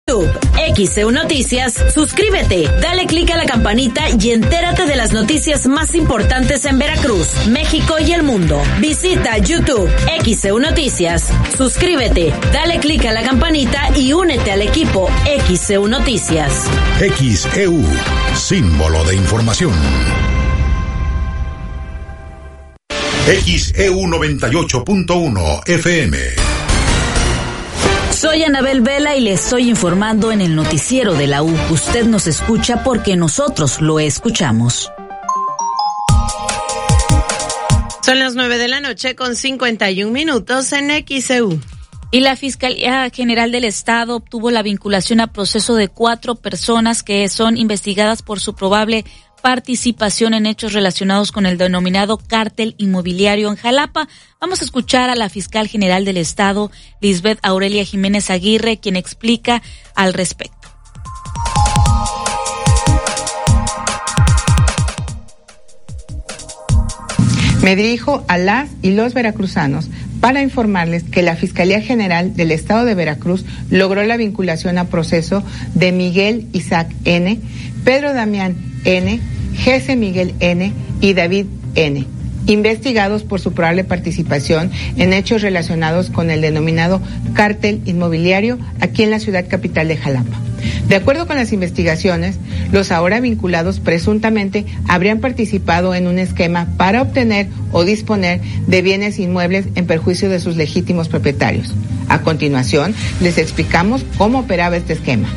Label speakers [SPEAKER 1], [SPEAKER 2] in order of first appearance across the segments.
[SPEAKER 1] XEU Noticias, suscríbete, dale clic a la campanita y entérate de las noticias más importantes en Veracruz, México y el mundo. Visita YouTube XEU Noticias, suscríbete, dale clic a la campanita y únete al equipo XEU Noticias.
[SPEAKER 2] XEU, símbolo de información. XEU 98.1 FM.
[SPEAKER 1] Soy Anabel Vela y le estoy informando en el noticiero de la U. Usted nos escucha porque nosotros lo escuchamos.
[SPEAKER 3] Son las 9:51 en XEU.
[SPEAKER 4] Y la Fiscalía General del Estado obtuvo la vinculación a proceso de 4 personas que son investigadas por su probable participación en hechos relacionados con el denominado cártel inmobiliario en Jalapa. Vamos a escuchar a la Fiscal General del Estado, Lisbeth Aurelia Jiménez Aguirre, quien explica al respecto.
[SPEAKER 5] Me dirijo a las y los veracruzanos para informarles que la Fiscalía General del Estado de Veracruz logró la vinculación a proceso de Miguel Isaac N., Pedro Damián N., Jesse Miguel N. y David N., investigados por su probable participación en hechos relacionados con el denominado cártel inmobiliario aquí en la ciudad capital de Jalapa. De acuerdo con las investigaciones, los ahora vinculados presuntamente habrían participado en un esquema para obtener o disponer de bienes inmuebles en perjuicio de sus legítimos propietarios. A continuación, les explicamos cómo operaba este esquema.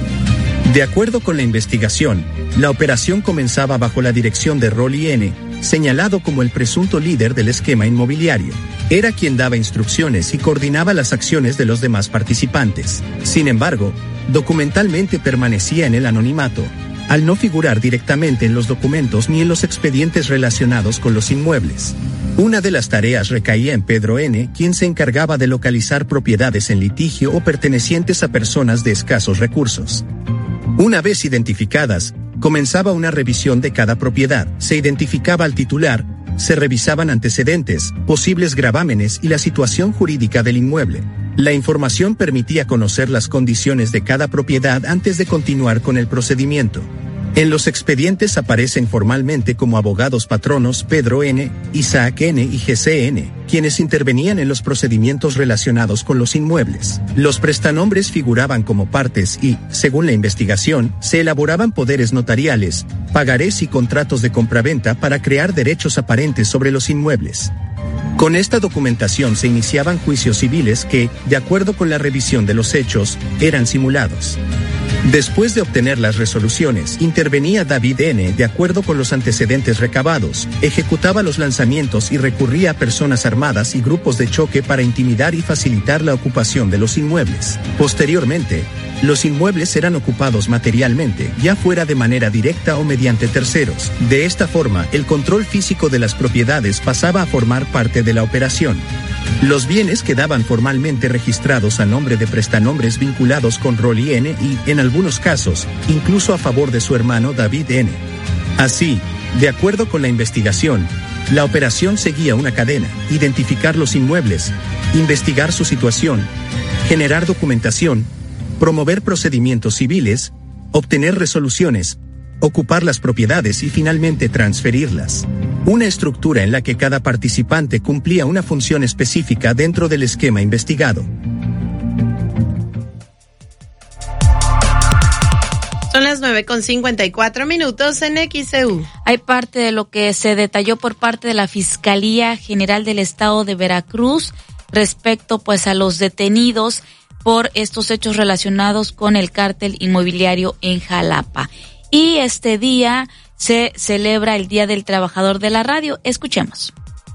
[SPEAKER 6] De acuerdo con la investigación, la operación comenzaba bajo la dirección de Rolly N., señalado como el presunto líder del esquema inmobiliario. Era quien daba instrucciones y coordinaba las acciones de los demás participantes. Sin embargo, documentalmente permanecía en el anonimato, al no figurar directamente en los documentos ni en los expedientes relacionados con los inmuebles. Una de las tareas recaía en Pedro N., quien se encargaba de localizar propiedades en litigio o pertenecientes a personas de escasos recursos. Una vez identificadas, comenzaba una revisión de cada propiedad, se identificaba al titular, se revisaban antecedentes, posibles gravámenes y la situación jurídica del inmueble. La información permitía conocer las condiciones de cada propiedad antes de continuar con el procedimiento. En los expedientes aparecen formalmente como abogados patronos Pedro N., Isaac N. y GCN, quienes intervenían en los procedimientos relacionados con los inmuebles. Los prestanombres figuraban como partes y, según la investigación, se elaboraban poderes notariales, pagarés y contratos de compraventa para crear derechos aparentes sobre los inmuebles. Con esta documentación se iniciaban juicios civiles que, de acuerdo con la revisión de los hechos, eran simulados. Después de obtener las resoluciones, intervenía David N. de acuerdo con los antecedentes recabados, ejecutaba los lanzamientos y recurría a personas armadas y grupos de choque para intimidar y facilitar la ocupación de los inmuebles. Posteriormente, los inmuebles eran ocupados materialmente, ya fuera de manera directa o mediante terceros. De esta forma, el control físico de las propiedades pasaba a formar parte de la operación. Los bienes quedaban formalmente registrados a nombre de prestanombres vinculados con Rolly N. y, en algunos casos, incluso a favor de su hermano David N. Así, de acuerdo con la investigación, la operación seguía una cadena: identificar los inmuebles, investigar su situación, generar documentación, promover procedimientos civiles, obtener resoluciones, ocupar las propiedades y finalmente transferirlas. Una estructura en la que cada participante cumplía una función específica dentro del esquema investigado.
[SPEAKER 3] Son las 9:54 en XEU.
[SPEAKER 4] Hay parte de lo que se detalló por parte de la Fiscalía General del Estado de Veracruz respecto pues a los detenidos por estos hechos relacionados con el cártel inmobiliario en Jalapa. Y este día se celebra el Día del Trabajador de la Radio. Escuchemos.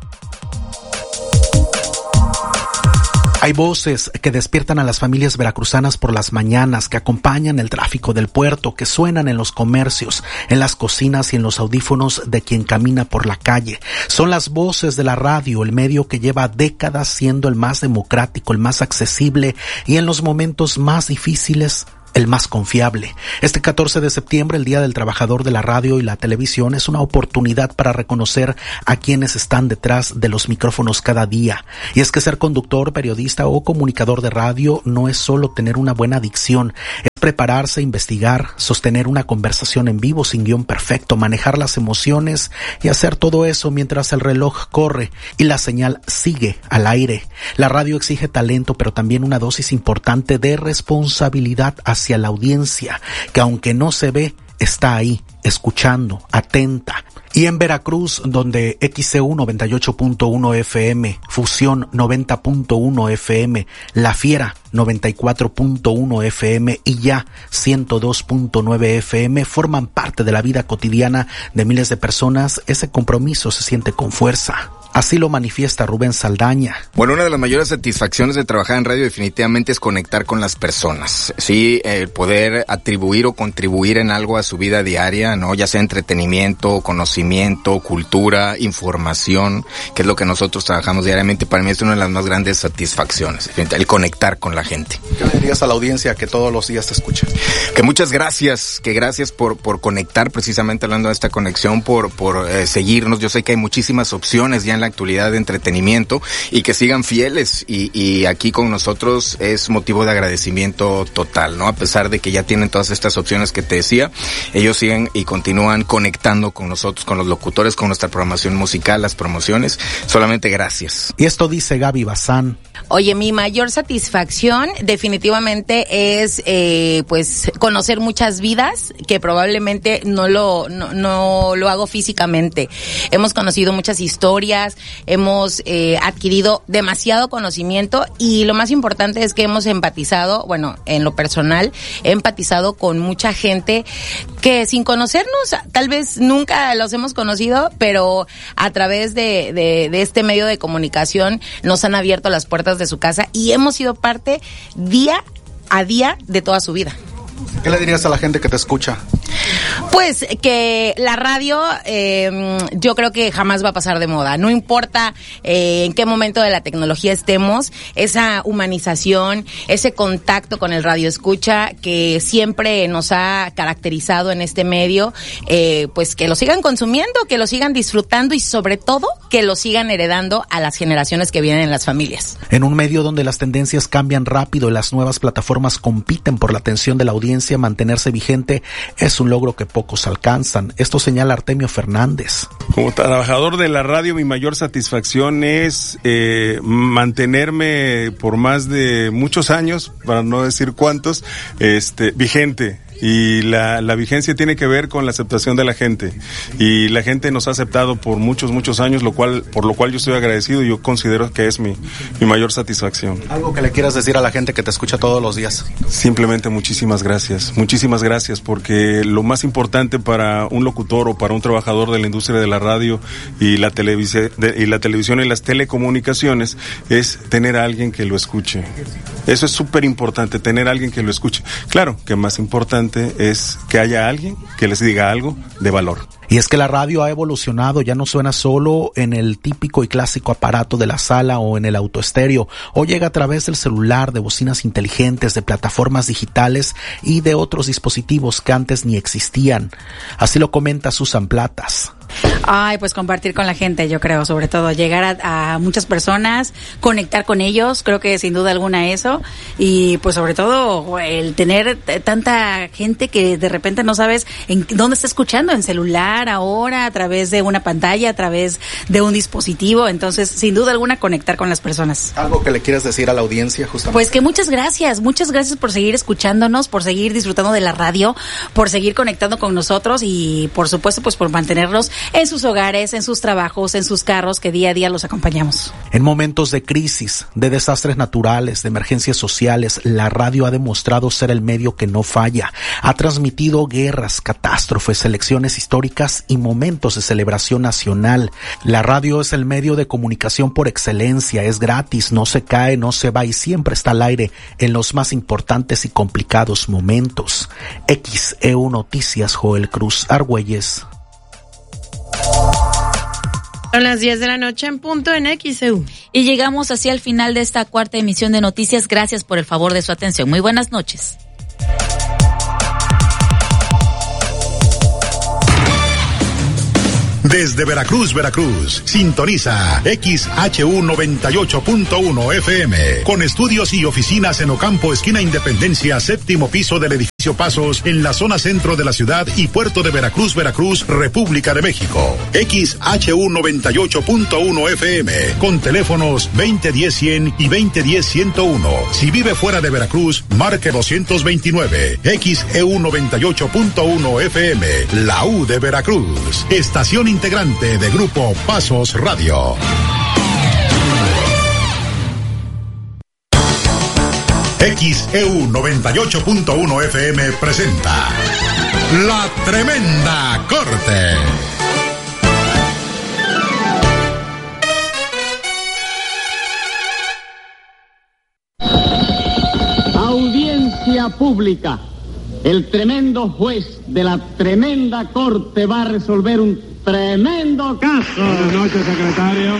[SPEAKER 7] Hay voces que despiertan a las familias veracruzanas por las mañanas, que acompañan el tráfico del puerto, que suenan en los comercios, en las cocinas y en los audífonos de quien camina por la calle. Son las voces de la radio, el medio que lleva décadas siendo el más democrático, el más accesible y en los momentos más difíciles, el más confiable. Este 14 de septiembre, el Día del Trabajador de la Radio y la Televisión, es una oportunidad para reconocer a quienes están detrás de los micrófonos cada día. Y es que ser conductor, periodista o comunicador de radio no es solo tener una buena dicción, es prepararse, investigar, sostener una conversación en vivo sin guión perfecto, manejar las emociones y hacer todo eso mientras el reloj corre y la señal sigue al aire. La radio exige talento, pero también una dosis importante de responsabilidad hacia la audiencia, que aunque no se ve, está ahí, escuchando, atenta. Y en Veracruz, donde XCU 98.1 FM, Fusión 90.1 FM, La Fiera 94.1 FM y Ya 102.9 FM forman parte de la vida cotidiana de miles de personas, ese compromiso se siente con fuerza. Así lo manifiesta Rubén Saldaña.
[SPEAKER 8] Bueno, una de las mayores satisfacciones de trabajar en radio definitivamente es conectar con las personas. Sí, el poder atribuir o contribuir en algo a su vida diaria, ¿no? Ya sea entretenimiento, conocimiento, cultura, información, que es lo que nosotros trabajamos diariamente. Para mí es una de las más grandes satisfacciones, el conectar con la gente.
[SPEAKER 7] ¿Qué le dirías a la audiencia que todos los días te escucha?
[SPEAKER 8] Que muchas gracias, que gracias por conectar, precisamente hablando de esta conexión, por seguirnos. Yo sé que hay muchísimas opciones ya en la actualidad de entretenimiento y que sigan fieles y aquí con nosotros es motivo de agradecimiento total, ¿no? A pesar de que ya tienen todas estas opciones que te decía, ellos siguen y continúan conectando con nosotros, con los locutores, con nuestra programación musical, las promociones. Solamente gracias.
[SPEAKER 7] Y esto dice Gaby Bazán.
[SPEAKER 9] Oye, mi mayor satisfacción definitivamente es pues conocer muchas vidas que probablemente no lo hago físicamente. Hemos conocido muchas historias, hemos adquirido demasiado conocimiento y lo más importante es que hemos empatizado, bueno, en lo personal, he empatizado con mucha gente que sin conocernos, tal vez nunca los hemos conocido, pero a través de este medio de comunicación nos han abierto las puertas de su casa y hemos sido parte día a día de toda su vida.
[SPEAKER 7] ¿Qué le dirías a la gente que te escucha?
[SPEAKER 9] Pues que la radio yo creo que jamás va a pasar de moda. No importa en qué momento de la tecnología estemos, esa humanización, ese contacto con el radio escucha que siempre nos ha caracterizado en este medio, pues que lo sigan consumiendo, que lo sigan disfrutando y sobre todo que lo sigan heredando a las generaciones que vienen en las familias.
[SPEAKER 7] En un medio donde las tendencias cambian rápido y las nuevas plataformas compiten por la atención de la audiencia, mantenerse vigente es un logro que pocos alcanzan. Esto señala Artemio Fernández.
[SPEAKER 10] Como trabajador de la radio, mi mayor satisfacción es mantenerme por más de muchos años, para no decir cuántos, vigente. Y la vigencia tiene que ver con la aceptación de la gente. Y la gente nos ha aceptado por muchos años, por lo cual yo estoy agradecido y yo considero que es mi mayor satisfacción.
[SPEAKER 7] ¿Algo que le quieras decir a la gente que te escucha todos los días?
[SPEAKER 10] Simplemente muchísimas gracias, porque lo más importante para un locutor o para un trabajador de la industria de la radio y la televisión y las telecomunicaciones es tener a alguien que lo escuche. Eso es súper importante, tener a alguien que lo escuche. Claro, que más importante es que haya alguien que les diga algo de valor.
[SPEAKER 7] Y es que la radio ha evolucionado, ya no suena solo en el típico y clásico aparato de la sala o en el autoestéreo, o llega a través del celular, de bocinas inteligentes, de plataformas digitales y de otros dispositivos que antes ni existían. Así lo comenta Susan Platas.
[SPEAKER 11] Ay, pues compartir con la gente, yo creo, sobre todo llegar a muchas personas, conectar con ellos, creo que sin duda alguna eso, y pues sobre todo el tener tanta gente que de repente no sabes en dónde está escuchando, en celular ahora, a través de una pantalla, a través de un dispositivo, entonces sin duda alguna conectar con las personas.
[SPEAKER 7] ¿Algo que le quieras decir a la audiencia justamente?
[SPEAKER 11] Pues que muchas gracias por seguir escuchándonos, por seguir disfrutando de la radio, por seguir conectando con nosotros y por supuesto pues por mantenernos en sus hogares, en sus trabajos, en sus carros, que día a día los acompañamos.
[SPEAKER 7] En momentos de crisis, de desastres naturales, de emergencias sociales, la radio ha demostrado ser el medio que no falla. Ha transmitido guerras, catástrofes, elecciones históricas y momentos de celebración nacional. La radio es el medio de comunicación por excelencia, es gratis, no se cae, no se va y siempre está al aire en los más importantes y complicados momentos. XEU Noticias, Joel Cruz Argüelles.
[SPEAKER 3] Son las 10 de la noche en punto en XEU.
[SPEAKER 4] Y llegamos hacia el final de esta cuarta emisión de noticias. Gracias por el favor de su atención. Muy buenas noches.
[SPEAKER 2] Desde Veracruz, Veracruz, sintoniza XHU 98.1 FM, con estudios y oficinas en Ocampo, esquina Independencia, séptimo piso del edificio Pasos, en la zona centro de la ciudad y puerto de Veracruz, Veracruz, República de México. XHU 98.1 FM, con teléfonos 2010-100 y 2010-101. Si vive fuera de Veracruz, marque 229. XEU 98.1 FM, la U de Veracruz. Estación integrante de Grupo Pasos Radio. XEU 98.1 FM presenta La Tremenda Corte.
[SPEAKER 12] Audiencia pública. El tremendo juez de la tremenda corte va a resolver un tremendo caso.
[SPEAKER 13] Buenas noches, secretario.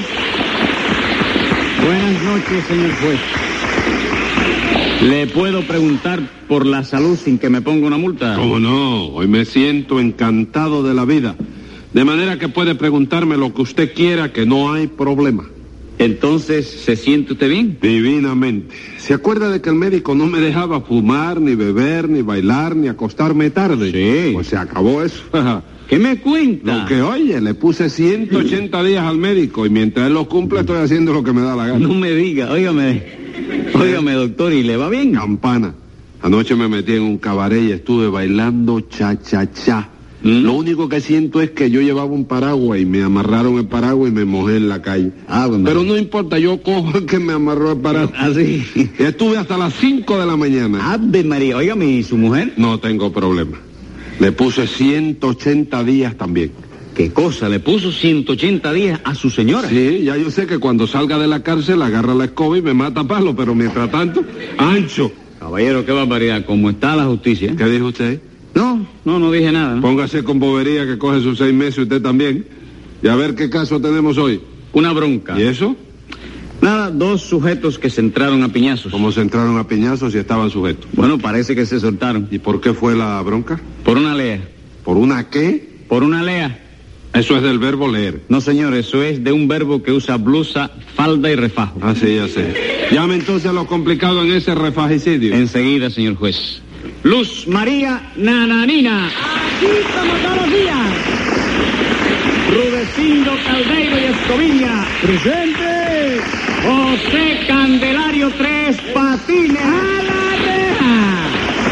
[SPEAKER 13] Buenas noches, señor juez. ¿Le puedo preguntar por la salud sin que me ponga una multa?
[SPEAKER 14] ¿Cómo no? Hoy me siento encantado de la vida. De manera que puede preguntarme lo que usted quiera, que no hay problema.
[SPEAKER 13] Entonces, ¿se siente usted bien?
[SPEAKER 14] Divinamente. ¿Se acuerda de que el médico no me dejaba fumar, ni beber, ni bailar, ni acostarme tarde?
[SPEAKER 13] Sí.
[SPEAKER 14] Pues se acabó eso.
[SPEAKER 13] ¿Qué me cuenta?
[SPEAKER 14] Lo que oye, le puse 180 días al médico y mientras él lo cumple estoy haciendo lo que me da la gana.
[SPEAKER 13] No me diga, óigame, doctor, ¿y le va bien?
[SPEAKER 14] Campana. Anoche me metí en un cabaret y estuve bailando cha-cha-cha. Lo único que siento es que yo llevaba un paraguas y me amarraron el paraguas y me mojé en la calle.
[SPEAKER 13] Bueno.
[SPEAKER 14] Pero no importa, yo cojo el que me amarró el paraguas.
[SPEAKER 13] ¿Así?
[SPEAKER 14] Estuve hasta las 5 de la mañana.
[SPEAKER 13] Ave María, óigame, ¿y su mujer?
[SPEAKER 14] No tengo problema. Le puse 180 días también.
[SPEAKER 13] ¿Qué cosa? ¿Le puso 180 días a su señora?
[SPEAKER 14] Sí, ya yo sé que cuando salga de la cárcel agarra la escoba y me mata a palo, pero mientras tanto, ancho.
[SPEAKER 13] Caballero, qué barbaridad, ¿cómo está la justicia?
[SPEAKER 14] ¿Qué dijo usted?
[SPEAKER 13] No dije nada, ¿no?
[SPEAKER 14] Póngase con bobería que coge sus 6 meses usted también. Y a ver qué caso tenemos hoy.
[SPEAKER 13] Una bronca.
[SPEAKER 14] ¿Y eso?
[SPEAKER 13] Nada, 2 sujetos que se entraron a piñazos.
[SPEAKER 14] ¿Cómo se entraron a piñazos si estaban sujetos?
[SPEAKER 13] Bueno, parece que se soltaron.
[SPEAKER 14] ¿Y por qué fue la bronca?
[SPEAKER 13] Por una lea.
[SPEAKER 14] ¿Por una qué?
[SPEAKER 13] Por una lea.
[SPEAKER 14] Eso es del verbo leer.
[SPEAKER 13] No, señor, eso es de un verbo que usa blusa, falda y refajo.
[SPEAKER 14] Ah, sí, ya sé. Llame entonces a lo complicado en ese refagicidio.
[SPEAKER 13] Enseguida, señor juez. Luz María Nananina.
[SPEAKER 15] Aquí como todos los días.
[SPEAKER 13] Rudecindo Caldeiro y Escoviña.
[SPEAKER 15] Presente.
[SPEAKER 13] José Candelario Tres Patines.
[SPEAKER 15] A la reja.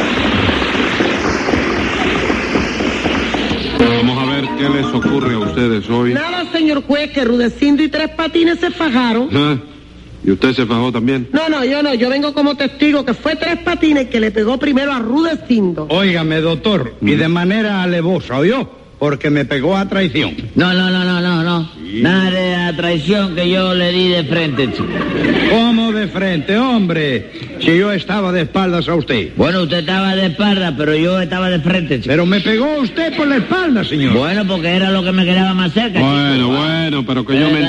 [SPEAKER 14] Vamos a ver qué les ocurre a ustedes hoy.
[SPEAKER 15] Nada, señor juez, que Rudecindo y Tres Patines se fajaron.
[SPEAKER 14] ¿Ah? ¿Y usted se fajó también?
[SPEAKER 15] No, yo vengo como testigo que fue Tres Patines que le pegó primero a Rudecindo.
[SPEAKER 16] Óigame, doctor, y de manera alevosa, ¿oyó? Porque me pegó a traición.
[SPEAKER 17] No. Nada de la traición que yo le di de frente, chico.
[SPEAKER 16] ¿Cómo de frente, hombre? Si yo estaba de espaldas a usted.
[SPEAKER 17] Bueno, usted estaba de espaldas, pero yo estaba de frente, chico.
[SPEAKER 16] Pero me pegó usted por la espalda, señor.
[SPEAKER 17] Bueno, porque era lo que me quedaba más cerca,
[SPEAKER 14] Bueno, pero que yo me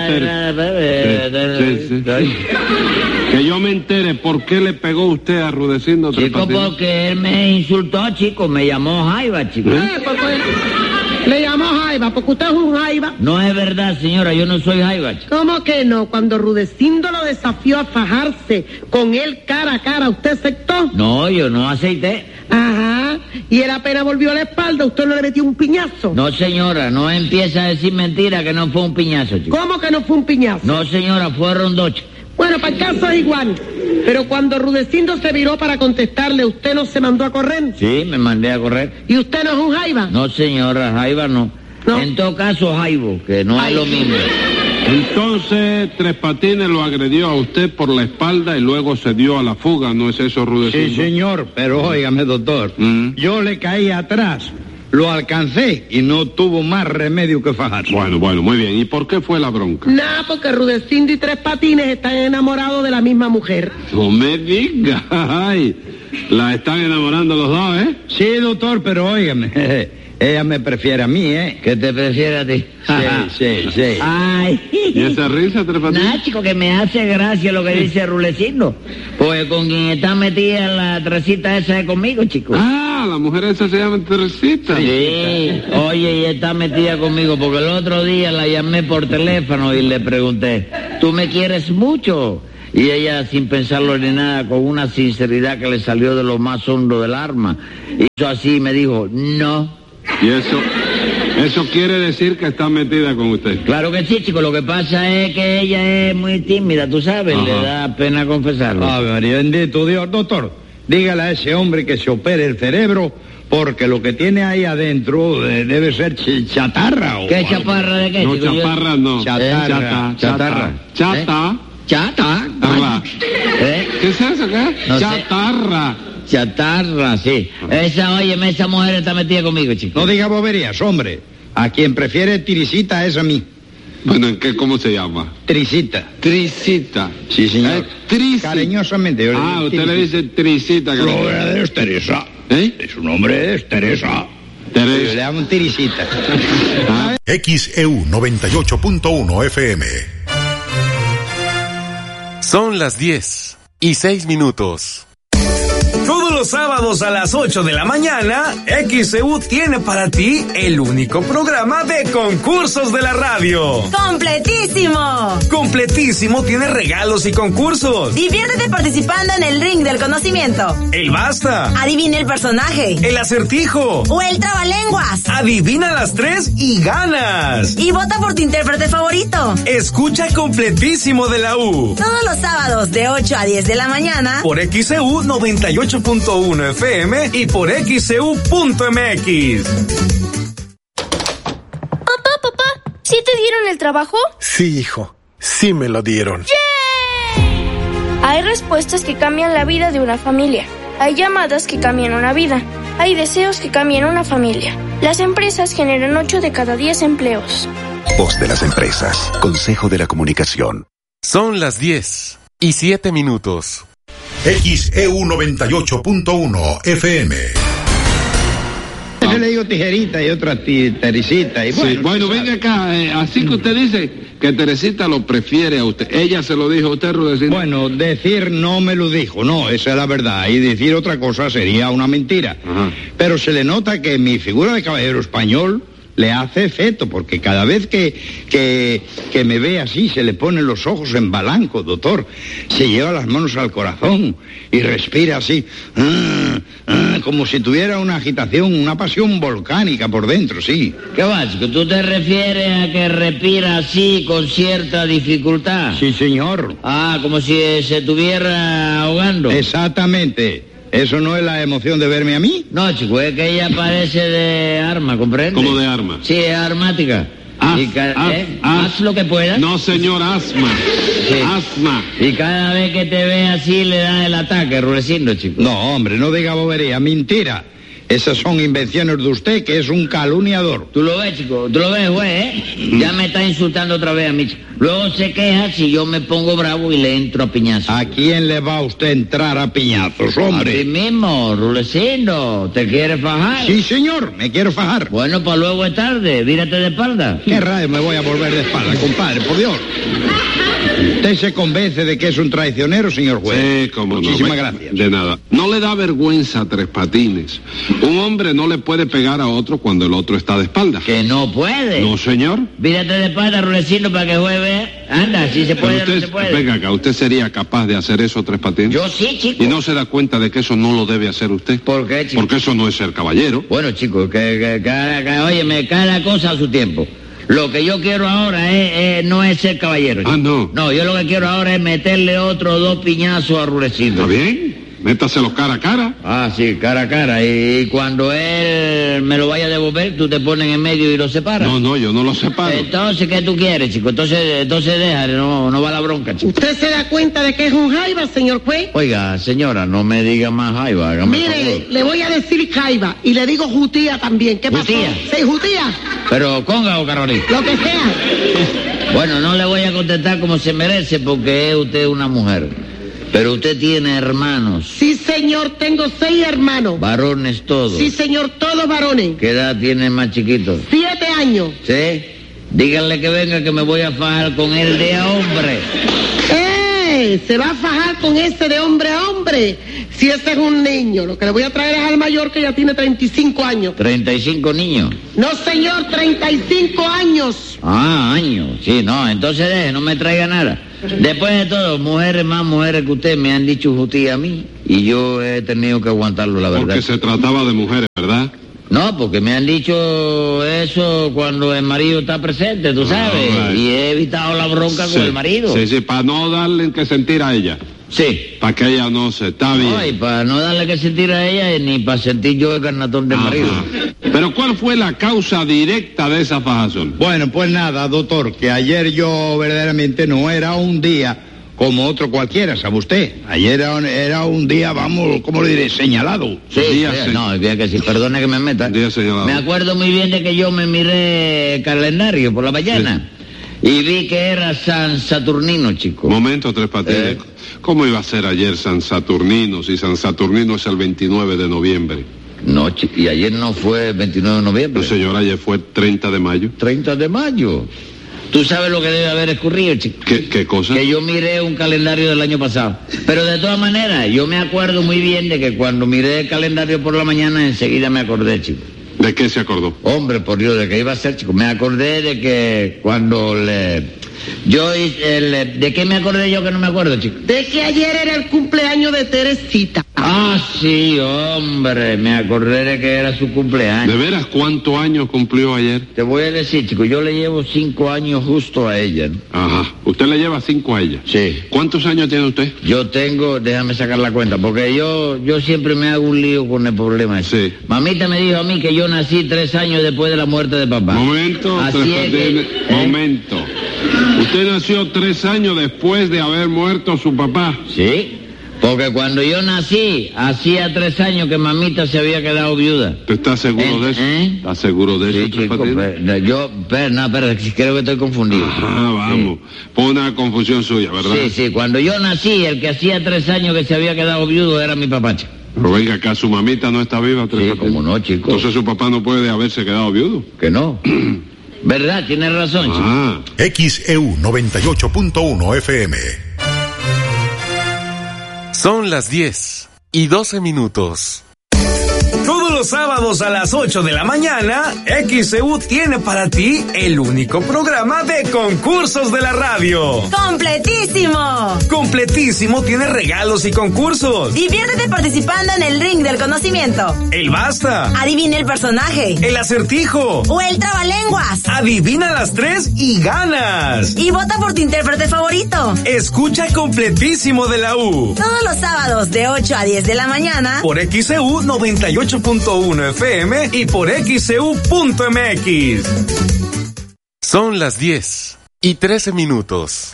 [SPEAKER 14] entere. Sí. Que yo me entere por qué le pegó usted a Rudecindo Tres
[SPEAKER 17] Chico,
[SPEAKER 14] Patines.
[SPEAKER 17] porque él me insultó, chico, me llamó Jaiba, chico.
[SPEAKER 15] Le llamó Jaiba, porque usted es un Jaiba.
[SPEAKER 17] No es verdad, señora, yo no soy Jaiba, chico.
[SPEAKER 15] ¿Cómo que no? Cuando Rudecindo lo desafió a fajarse con él cara a cara, ¿usted aceptó?
[SPEAKER 17] No, yo no acepté.
[SPEAKER 15] Ajá. Y él apenas volvió a la espalda, ¿usted no le metió un piñazo?
[SPEAKER 17] No, señora, no empieza a decir mentira que no fue un piñazo, chico.
[SPEAKER 15] ¿Cómo que no fue un piñazo?
[SPEAKER 17] No, señora, fueron 2.
[SPEAKER 15] Bueno, para el caso es igual. Pero cuando Rudecindo se viró para contestarle, ¿usted no se mandó a correr?
[SPEAKER 17] Sí, me mandé a correr.
[SPEAKER 15] ¿Y usted no es un Jaiba?
[SPEAKER 17] No, señora, Jaiba no. En todo caso, Jaibo, que no es lo mismo.
[SPEAKER 14] Entonces, Tres Patines lo agredió a usted por la espalda y luego se dio a la fuga, ¿no es eso, Rudecindo?
[SPEAKER 16] Sí, señor, pero óigame, doctor, yo le caí atrás, lo alcancé y no tuvo más remedio que fajarse.
[SPEAKER 14] Bueno, muy bien. ¿Y por qué fue la bronca?
[SPEAKER 15] Nada, porque Rudecindo y Tres Patines están enamorados de la misma mujer.
[SPEAKER 14] No me diga, ay, la están enamorando los dos, ¿eh?
[SPEAKER 16] Sí, doctor, pero óigame, ella me prefiere a mí, ¿eh?
[SPEAKER 17] ¿Que te prefiere a ti?
[SPEAKER 16] Sí.
[SPEAKER 17] Ay.
[SPEAKER 14] ¿Y esa risa, Tres Patines?
[SPEAKER 17] Nada, chico, que me hace gracia lo que dice Rudecindo. Pues con quien está metida en la tresita esa es conmigo, chico.
[SPEAKER 14] Ah, la mujer esa se llama Teresita.
[SPEAKER 17] Sí, oye, y está metida conmigo porque el otro día la llamé por teléfono y le pregunté, ¿tú me quieres mucho? Y ella, sin pensarlo ni nada, con una sinceridad que le salió de lo más hondo del alma, hizo así y me dijo, no.
[SPEAKER 14] ¿Y eso quiere decir que está metida con usted?
[SPEAKER 17] Claro que sí, chico, lo que pasa es que ella es muy tímida, tú sabes, le da pena confesarlo.
[SPEAKER 16] María, bendito Dios. Doctor, dígale a ese hombre que se opere el cerebro, porque lo que tiene ahí adentro debe ser chatarra. ¿O
[SPEAKER 17] ¿qué chaparra de qué,
[SPEAKER 14] no,
[SPEAKER 17] chico?
[SPEAKER 14] Chaparra no.
[SPEAKER 16] Chatarra.
[SPEAKER 14] Chatarra. ¿Qué es eso, qué?
[SPEAKER 17] No
[SPEAKER 14] chatarra.
[SPEAKER 17] Sé. Chatarra, sí. Esa mujer está metida conmigo, chico.
[SPEAKER 16] No diga boberías, hombre. A quien prefiere Tirisita es a mí.
[SPEAKER 14] Bueno, ¿cómo se llama?
[SPEAKER 16] Trisita.
[SPEAKER 14] Trisita.
[SPEAKER 16] Sí, señor.
[SPEAKER 14] Trisita.
[SPEAKER 16] Cariñosamente. Yo
[SPEAKER 14] le usted le dice Trisita.
[SPEAKER 16] Lo verdadero es Teresa. Su nombre es Teresa. Yo le llamo Tirisita.
[SPEAKER 2] XEU 98.1 FM.
[SPEAKER 18] Son las 10:06.
[SPEAKER 19] Todos los sábados a las 8 de la mañana, XEU tiene para ti el único programa de concursos de la radio.
[SPEAKER 1] ¡Completísimo!
[SPEAKER 19] Completísimo tiene regalos y concursos.
[SPEAKER 1] Diviértete participando en el ring del conocimiento.
[SPEAKER 19] El basta.
[SPEAKER 1] Adivina el personaje.
[SPEAKER 19] El acertijo.
[SPEAKER 1] O el trabalenguas.
[SPEAKER 19] Adivina las 3 y ganas.
[SPEAKER 1] Y vota por tu intérprete favorito.
[SPEAKER 19] Escucha Completísimo de la U.
[SPEAKER 1] Todos los sábados de 8 a 10 de la mañana.
[SPEAKER 19] Por XEU 98.1 FM y por XEU.mx.
[SPEAKER 20] Papá, ¿sí te dieron el trabajo?
[SPEAKER 21] Sí, hijo, sí me lo dieron.
[SPEAKER 20] ¡Yay! Hay respuestas que cambian la vida de una familia. Hay llamadas que cambian una vida. Hay deseos que cambian una familia. Las empresas generan 8 de cada 10 empleos.
[SPEAKER 22] Voz de las empresas. Consejo de la Comunicación.
[SPEAKER 18] Son las 10:07.
[SPEAKER 2] XEU 98.1 FM.
[SPEAKER 16] Yo le digo tijerita y otra Teresita. Y bueno,
[SPEAKER 14] sí, bueno, venga acá, así que usted dice que Teresita lo prefiere a usted. ¿Ella se lo dijo a usted, Rudecindo?
[SPEAKER 16] Bueno, decir no me lo dijo, no, esa es la verdad. Y decir otra cosa sería una mentira.
[SPEAKER 14] Ajá.
[SPEAKER 16] Pero se le nota que mi figura de caballero español le hace efecto, porque cada vez que me ve así, se le ponen los ojos en blanco, doctor. Se lleva las manos al corazón y respira así, como si tuviera una agitación, una pasión volcánica por dentro, sí.
[SPEAKER 17] ¿Qué va, chico? ¿Tú te refieres a que respira así con cierta dificultad?
[SPEAKER 16] Sí, señor.
[SPEAKER 17] Ah, como si se estuviera ahogando.
[SPEAKER 16] Exactamente. ¿Eso no es la emoción de verme a mí?
[SPEAKER 17] No, chico, es que ella parece de arma, ¿comprende?
[SPEAKER 14] ¿Cómo de arma?
[SPEAKER 17] Sí, es armática. Haz lo que puedas.
[SPEAKER 14] No, señor, asma.
[SPEAKER 17] Sí.
[SPEAKER 14] Asma.
[SPEAKER 17] Y cada vez que te ve así le da el ataque, Rudecindo, chico.
[SPEAKER 16] No, hombre, no diga bobería, mentira. Esas son invenciones de usted, que es un calumniador.
[SPEAKER 17] Tú lo ves, chico, tú lo ves, güey, Ya me está insultando otra vez a mí, chico. Luego se queja si yo me pongo bravo y le entro a piñazos.
[SPEAKER 16] ¿A quién le va usted a entrar a piñazos, hombre?
[SPEAKER 17] A ti mismo, Rudecindo. ¿Te quieres fajar?
[SPEAKER 16] Sí, señor, me quiero fajar.
[SPEAKER 17] Bueno, pues luego es tarde, vírate de espalda.
[SPEAKER 16] ¿Qué rayo me voy a volver de espalda, compadre, por Dios? ¿Usted se convence de que es un traicionero, señor juez?
[SPEAKER 14] Sí, cómo no.
[SPEAKER 16] Muchísimas gracias.
[SPEAKER 14] De nada. No le da vergüenza a Tres Patines. Un hombre no le puede pegar a otro cuando el otro está de espalda.
[SPEAKER 17] ¿Que no puede?
[SPEAKER 14] No, señor.
[SPEAKER 17] Vírate de espalda, Rudecindo, para que juegue. Anda, si se puede,
[SPEAKER 14] usted,
[SPEAKER 17] no se puede.
[SPEAKER 14] Venga acá, ¿usted sería capaz de hacer eso, Tres Patines?
[SPEAKER 17] Yo sí, chico.
[SPEAKER 14] ¿Y no se da cuenta de que eso no lo debe hacer usted?
[SPEAKER 17] ¿Por qué, chico?
[SPEAKER 14] Porque eso no es ser caballero.
[SPEAKER 17] Bueno, chico, óyeme, cada cosa a su tiempo. Lo que yo quiero ahora no es ser caballero.
[SPEAKER 14] Ah, no.
[SPEAKER 17] No, yo lo que quiero ahora es meterle otros 2 piñazos a Rudecindo.
[SPEAKER 14] ¿Está bien? Métaselo cara a cara.
[SPEAKER 17] Ah, sí, cara a cara. Y cuando él me lo vaya a devolver, tú te pones en medio y lo separas.
[SPEAKER 14] No, yo no lo separo.
[SPEAKER 17] Entonces, ¿qué tú quieres, chico? Entonces déjale, no va la bronca, chico.
[SPEAKER 15] ¿Usted se da cuenta de que es un jaiba, señor juez?
[SPEAKER 17] Oiga, señora, no me diga más jaiba.
[SPEAKER 15] Mire, le voy a decir jaiba y le digo jutía también. ¿Qué pasó?
[SPEAKER 17] ¿Jutía?
[SPEAKER 15] Sí, jutía.
[SPEAKER 17] Pero conga o Carolina.
[SPEAKER 15] Lo que sea.
[SPEAKER 17] Bueno, no le voy a contestar como se merece porque es usted una mujer. Pero usted tiene hermanos.
[SPEAKER 15] Sí, señor, tengo 6 hermanos.
[SPEAKER 17] ¿Varones todos?
[SPEAKER 15] Sí, señor, todos varones.
[SPEAKER 17] ¿Qué edad tiene el más chiquito?
[SPEAKER 15] 7 años.
[SPEAKER 17] ¿Sí? Díganle que venga que me voy a fajar con él de a hombre.
[SPEAKER 15] qué? ¿Se va a fajar con ese de hombre a hombre? Si ese es un niño, lo que le voy a traer es al mayor que ya tiene 35 años.
[SPEAKER 17] ¿35 niños?
[SPEAKER 15] No, señor, 35 años.
[SPEAKER 17] Ah, años. Sí, no, entonces no me traiga nada. Después de todo, más mujeres que usted me han dicho justicia a mí y yo he tenido que aguantarlo, la verdad.
[SPEAKER 14] Porque se trataba de mujeres, ¿verdad?
[SPEAKER 17] No, porque me han dicho eso cuando el marido está presente, tú sabes, y he evitado la bronca con el marido.
[SPEAKER 14] Sí, para no darle que sentir a ella.
[SPEAKER 17] Sí.
[SPEAKER 14] Para que ella no se está bien.
[SPEAKER 17] No, y para no darle que sentir a ella ni para sentir yo el carnatón del marido.
[SPEAKER 14] Pero ¿cuál fue la causa directa de esa fajazón?
[SPEAKER 16] Bueno, pues nada, doctor, que ayer yo verdaderamente no era un día como otro cualquiera, ¿sabe usted? Ayer era un día, vamos, ¿cómo le diré? Señalado.
[SPEAKER 17] Sí, no, bien que sí, perdone que me meta.
[SPEAKER 14] Día señalado.
[SPEAKER 17] Me acuerdo muy bien de que yo me miré el calendario por la mañana y vi que era San Saturnino, chico.
[SPEAKER 14] Momento, Tres Patines. ¿Cómo iba a ser ayer San Saturnino si San Saturnino es el 29 de noviembre?
[SPEAKER 17] No, y ayer no fue el 29 de noviembre.
[SPEAKER 14] No, señor, ayer fue 30 de mayo.
[SPEAKER 17] 30 de mayo. ¿Tú sabes lo que debe haber ocurrido, chico?
[SPEAKER 14] ¿Qué cosa?
[SPEAKER 17] Que yo miré un calendario del año pasado. Pero de todas maneras, yo me acuerdo muy bien de que cuando miré el calendario por la mañana, enseguida me acordé, chico.
[SPEAKER 14] ¿De qué se acordó?
[SPEAKER 17] Hombre, por Dios, ¿de qué iba a ser, chico? Me acordé de que cuando ¿de qué me acordé yo que no me acuerdo, chico?
[SPEAKER 15] De que ayer era el cumpleaños de Teresita.
[SPEAKER 17] Ah, sí, hombre, me acordé de que era su cumpleaños.
[SPEAKER 14] ¿De veras cuántos años cumplió ayer?
[SPEAKER 17] Te voy a decir, chico, yo le llevo 5 años justo a ella, ¿no?
[SPEAKER 14] Ajá, ¿usted le lleva 5 a ella?
[SPEAKER 17] Sí.
[SPEAKER 14] ¿Cuántos años tiene usted?
[SPEAKER 17] Yo tengo, déjame sacar la cuenta, porque yo siempre me hago un lío con el problema ese.
[SPEAKER 14] Sí.
[SPEAKER 17] Mamita me dijo a mí que yo nací 3 años después de la muerte de papá.
[SPEAKER 14] Momento,
[SPEAKER 17] así es que,
[SPEAKER 14] momento. ¿Usted nació 3 años después de haber muerto su papá?
[SPEAKER 17] Sí. Porque cuando yo nací, hacía 3 años que mamita se había quedado viuda.
[SPEAKER 14] ¿Tú estás seguro de eso? ¿Estás seguro de eso?
[SPEAKER 17] Sí, chico, pero creo que estoy confundido.
[SPEAKER 14] Ah, vamos. Fue una confusión suya, ¿verdad?
[SPEAKER 17] Sí, cuando yo nací, el que hacía 3 años que se había quedado viudo era mi papá, chico.
[SPEAKER 14] Pero venga acá, su mamita no está viva, Tres Patines.
[SPEAKER 17] ¿Cómo no, chico?
[SPEAKER 14] Entonces su papá no puede haberse quedado viudo.
[SPEAKER 17] Que no. ¿Verdad? Tienes razón, chico.
[SPEAKER 2] XEU 98.1 FM.
[SPEAKER 18] Son las 10:12 minutos.
[SPEAKER 19] Todos los sábados a las 8 de la mañana, XEU tiene para ti el único programa de concursos de la radio.
[SPEAKER 1] ¡Completísimo!
[SPEAKER 19] Completísimo tiene regalos y concursos.
[SPEAKER 1] Diviértete participando en el ring del conocimiento.
[SPEAKER 19] El basta.
[SPEAKER 1] Adivina el personaje.
[SPEAKER 19] El acertijo.
[SPEAKER 1] O el trabalenguas.
[SPEAKER 19] Adivina las 3 y ganas.
[SPEAKER 1] Y vota por tu intérprete favorito.
[SPEAKER 19] Escucha Completísimo de la U.
[SPEAKER 1] Todos los sábados de 8 a 10 de la mañana.
[SPEAKER 19] Por XEU 98.1 FM y por XEU.mx.
[SPEAKER 18] Son las 10:13 minutos.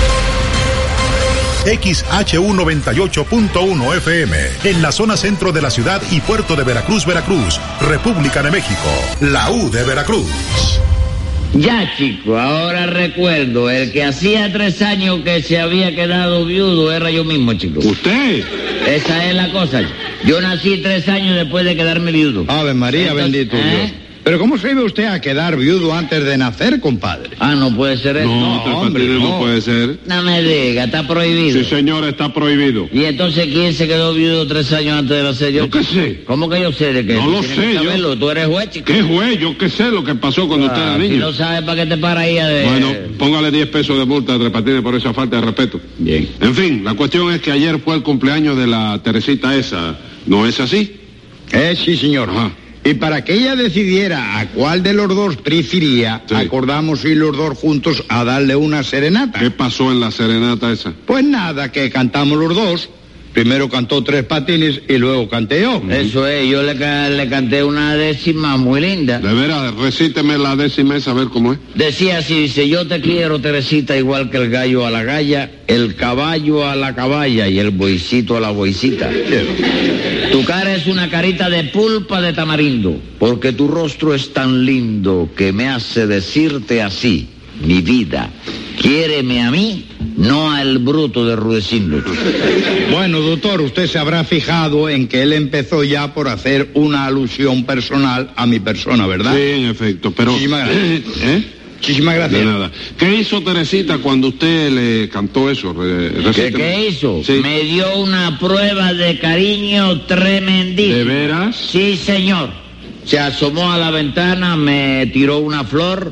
[SPEAKER 2] XHU 98.1 FM, en la zona centro de la ciudad y puerto de Veracruz, Veracruz, República de México, la U de Veracruz.
[SPEAKER 17] Ya, chico, ahora recuerdo, el que hacía 3 años que se había quedado viudo era yo mismo, chico.
[SPEAKER 14] ¿Usted?
[SPEAKER 17] Esa es la cosa. Yo nací 3 años después de quedarme viudo.
[SPEAKER 16] Ave María, bendito Dios. Pero ¿cómo se iba usted a quedar viudo antes de nacer, compadre?
[SPEAKER 17] Ah, no puede ser eso.
[SPEAKER 14] No, no puede ser.
[SPEAKER 17] No me diga, está prohibido.
[SPEAKER 14] Sí, señor, está prohibido.
[SPEAKER 17] ¿Y entonces quién se quedó viudo 3 años antes de nacer yo?
[SPEAKER 14] ¿Yo qué sé?
[SPEAKER 17] ¿Cómo que yo sé de qué?
[SPEAKER 14] No lo sé, yo.
[SPEAKER 17] Tú eres juez, chico.
[SPEAKER 14] ¿Qué juez? Yo qué sé lo que pasó cuando usted era niño.
[SPEAKER 17] Si no sabes, ¿para qué te para ahí de...?
[SPEAKER 14] Bueno, póngale 10 pesos de multa a Tres Patines por esa falta de respeto.
[SPEAKER 17] Bien.
[SPEAKER 14] En fin, la cuestión es que ayer fue el cumpleaños de la Teresita esa. ¿No es así?
[SPEAKER 16] Sí, señor.
[SPEAKER 14] Ajá.
[SPEAKER 16] Y para que ella decidiera a cuál de los dos prefería, acordamos ir los dos juntos a darle una serenata.
[SPEAKER 14] ¿Qué pasó en la serenata esa?
[SPEAKER 16] Pues nada, que cantamos los dos. Primero cantó Tres Patines y luego canté yo.
[SPEAKER 17] Eso es, yo le canté una décima muy linda.
[SPEAKER 14] De veras, recíteme la décima esa, a ver cómo es.
[SPEAKER 17] Decía así, dice, yo te quiero, Teresita, igual que el gallo a la galla, el caballo a la caballa y el bueycito a la bueycita. Tu cara es una carita de pulpa de tamarindo, porque tu rostro es tan lindo que me hace decirte así, mi vida, quiéreme a mí, no al bruto de Rudecindo.
[SPEAKER 16] Bueno, doctor, usted se habrá fijado en que él empezó ya por hacer una alusión personal a mi persona, ¿verdad?
[SPEAKER 14] Sí, en efecto, pero...
[SPEAKER 16] Muchísimas gracias.
[SPEAKER 14] De nada. ¿Qué hizo Teresita cuando usted le cantó eso?
[SPEAKER 17] ¿Qué hizo? Sí. Me dio una prueba de cariño tremendísima.
[SPEAKER 14] ¿De veras?
[SPEAKER 17] Sí, señor. Se asomó a la ventana, me tiró una flor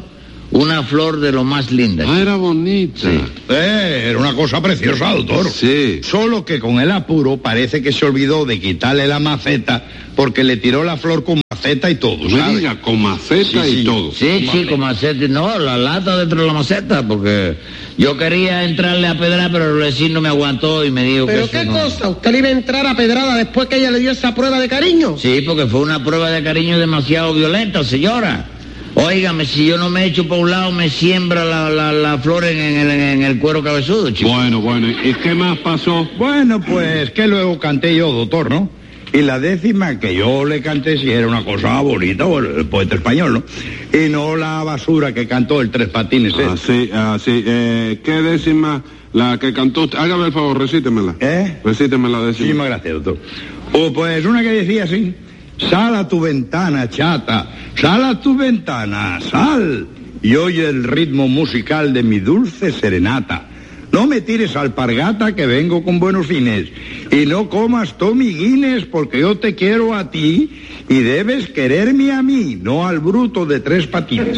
[SPEAKER 17] de lo más linda.
[SPEAKER 14] Ah, era bonita.
[SPEAKER 17] Sí.
[SPEAKER 16] Era una cosa preciosa, doctor.
[SPEAKER 14] Sí.
[SPEAKER 16] Solo que con el apuro parece que se olvidó de quitarle la maceta porque le tiró la flor con maceta y todo,
[SPEAKER 14] ¿sabes? Me diga, con maceta y todo.
[SPEAKER 17] Sí, con maceta. No, la lata dentro de la maceta, porque yo quería entrarle a pedrar, pero el vecino me aguantó y me dijo que
[SPEAKER 15] ¿Pero qué cosa? ¿Usted le iba a entrar a pedrada después que ella le dio esa prueba de cariño?
[SPEAKER 17] Sí, porque fue una prueba de cariño demasiado violenta, señora. Óigame, si yo no me echo por un lado, me siembra la flor en el cuero cabezudo, chico.
[SPEAKER 14] Bueno, ¿y qué más pasó?
[SPEAKER 16] Bueno, pues que luego canté yo, doctor, ¿no? Y la décima que yo le canté sí era una cosa bonita, bueno, el poeta español, ¿no? Y no la basura que cantó el Tres Patines, ¿eh?
[SPEAKER 14] Así. ¿Qué décima? La que cantó usted. Hágame el favor, recítemela. Recítemela décima.
[SPEAKER 16] Muchísimas gracias, doctor. Pues una que decía así: sal a tu ventana, chata, sal a tu ventana, sal, y oye el ritmo musical de mi dulce serenata. No me tires alpargata que vengo con buenos fines, y no comas Tommy Guinness porque yo te quiero a ti y debes quererme a mí, no al bruto de Tres Patines.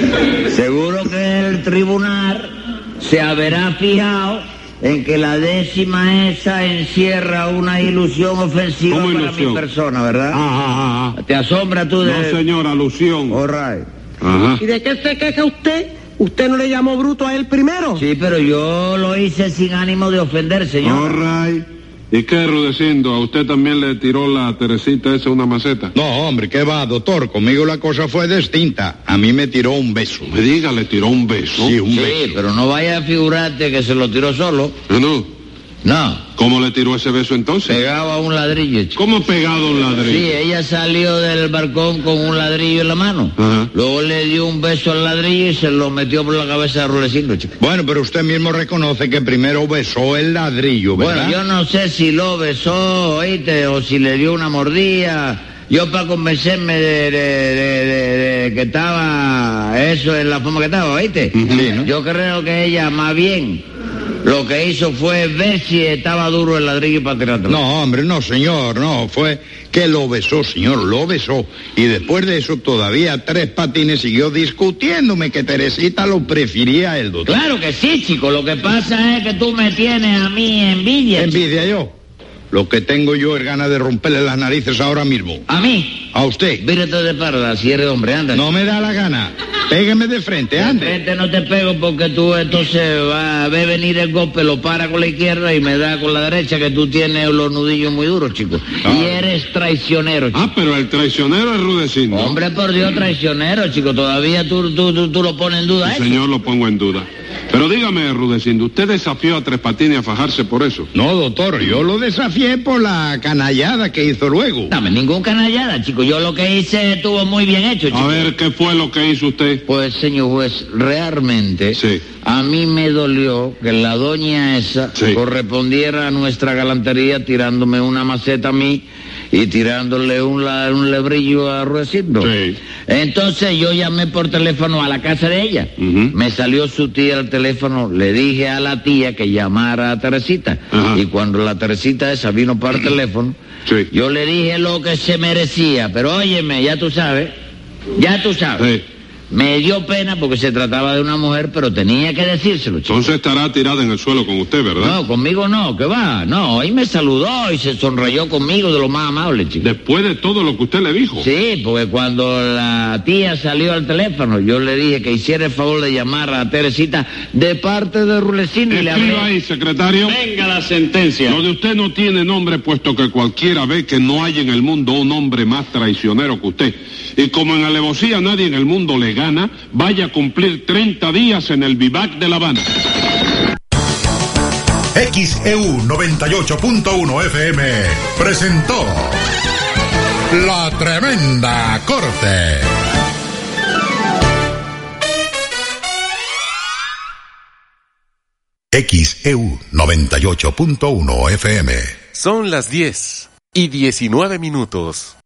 [SPEAKER 17] Seguro que el tribunal se habrá fijado en que la décima esa encierra una ilusión ofensiva para ilusión? Mi persona, ¿verdad?
[SPEAKER 14] Ajá.
[SPEAKER 17] ¿Te asombra tú de...?
[SPEAKER 14] No, señor, alusión.
[SPEAKER 17] All right.
[SPEAKER 14] Ajá.
[SPEAKER 15] ¿Y de qué se queja usted? ¿Usted no le llamó bruto a él primero?
[SPEAKER 17] Sí, pero yo lo hice sin ánimo de ofender, señor.
[SPEAKER 14] All right. ¿Y qué, Rudecindo? ¿A usted también le tiró la Teresita esa una maceta?
[SPEAKER 16] No, hombre, ¿qué va, doctor? Conmigo la cosa fue distinta. A mí me tiró un beso.
[SPEAKER 14] Me diga, ¿le tiró un beso?
[SPEAKER 16] Sí, un beso.
[SPEAKER 17] Sí, pero no vaya a figurarte que se lo tiró solo. No.
[SPEAKER 14] ¿Cómo le tiró ese beso entonces?
[SPEAKER 17] Pegado a un ladrillo, chico.
[SPEAKER 14] ¿Cómo pegado a un ladrillo?
[SPEAKER 17] Sí, ella salió del balcón con un ladrillo en la mano.
[SPEAKER 14] Ajá.
[SPEAKER 17] Luego le dio un beso al ladrillo y se lo metió por la cabeza de Rudecindo, chico.
[SPEAKER 16] Bueno, pero usted mismo reconoce que primero besó el ladrillo, ¿verdad?
[SPEAKER 17] Bueno, yo no sé si lo besó, oíste, o si le dio una mordida. Yo para convencerme de que estaba eso en la forma que estaba, ¿oíste?
[SPEAKER 16] Sí, ¿no?
[SPEAKER 17] Yo creo que ella más bien lo que hizo fue ver si estaba duro el ladrillo para tirarlo.
[SPEAKER 16] No, hombre, no, señor, no. Fue que lo besó, señor, lo besó. Y después de eso todavía Tres Patines siguió discutiéndome que Teresita lo prefería a él, doctor.
[SPEAKER 17] Claro que sí, chico. Lo que pasa es que tú me tienes a mí envidia.
[SPEAKER 16] ¿Envidia yo? Lo que tengo yo es ganas de romperle las narices ahora mismo.
[SPEAKER 17] ¿A mí?
[SPEAKER 16] A usted.
[SPEAKER 17] Vírate de parda, si eres hombre, anda.
[SPEAKER 16] No me da la gana. Pégueme de frente, ande.
[SPEAKER 17] De frente no te pego porque tú entonces va a ver venir el golpe, lo para con la izquierda y me da con la derecha, que tú tienes los nudillos muy duros, chico. Y eres traicionero, chico.
[SPEAKER 14] Ah, pero el traicionero es Rudecindo.
[SPEAKER 17] Hombre, por Dios, traicionero, chico. Todavía tú lo pones en duda,
[SPEAKER 14] sí, señor, lo pongo en duda. Pero dígame, Rudecindo, ¿usted desafió a Tres Patines a fajarse por eso?
[SPEAKER 16] No, doctor, yo lo desafié por la canallada que hizo luego.
[SPEAKER 17] No, ningún canallada, chico. Yo lo que hice estuvo muy bien hecho, chico.
[SPEAKER 14] A ver, ¿qué fue lo que hizo usted?
[SPEAKER 17] Pues, señor juez, realmente a mí me dolió que la doña esa correspondiera a nuestra galantería tirándome una maceta a mí y tirándole un lebrillo a Rudecindo.
[SPEAKER 14] Sí.
[SPEAKER 17] Entonces yo llamé por teléfono a la casa de ella. Me salió su tía al teléfono, le dije a la tía que llamara a Teresita. Y cuando la Teresita esa vino para el teléfono, yo le dije lo que se merecía. Pero óyeme, ya tú sabes. Me dio pena porque se trataba de una mujer, pero tenía que decírselo, chico.
[SPEAKER 14] Entonces estará tirada en el suelo con usted, ¿verdad?
[SPEAKER 17] No, conmigo no, ¿qué va? No, ahí me saludó y se sonrayó conmigo de lo más amable, chico.
[SPEAKER 14] Después de todo lo que usted le dijo.
[SPEAKER 17] Sí, porque cuando la tía salió al teléfono, yo le dije que hiciera el favor de llamar a Teresita de parte de Rudecindo y le hablé.
[SPEAKER 14] Escriba ahí, secretario.
[SPEAKER 13] Venga la sentencia.
[SPEAKER 14] Lo de usted no tiene nombre, puesto que cualquiera ve que no hay en el mundo un hombre más traicionero que usted. Y como en alevosía nadie en el mundo le gana, vaya a cumplir 30 días en el Vivac de La Habana.
[SPEAKER 2] XEU 98.1 FM presentó La Tremenda Corte. XEU 98.1 FM.
[SPEAKER 18] Son las 10:19.